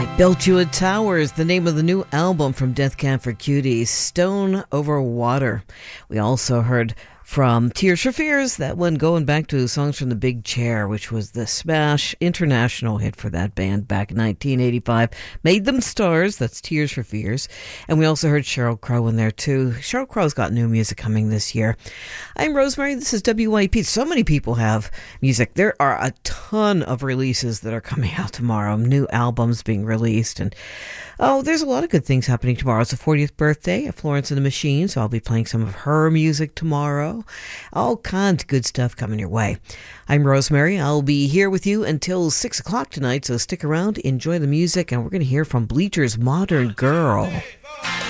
Built You a Tower is the name of the new album from Death Cab for Cutie, Stone Over Water. We also heard from Tears for Fears, that one going back to Songs from the Big Chair, which was the smash international hit for that band back in 1985. Made them stars, that's Tears for Fears. And we also heard Sheryl Crow in there too. Sheryl Crow's got new music coming this year. I'm Rosemary, this is WYP. So many people have music. There are a ton of releases that are coming out tomorrow, new albums being released, and there's a lot of good things happening tomorrow. It's the 40th birthday of Florence and the Machine, so I'll be playing some of her music tomorrow. All kinds of good stuff coming your way. I'm Rosemary. I'll be here with you until 6 o'clock tonight, so stick around, enjoy the music, and we're going to hear from Bleacher's Modern Girl.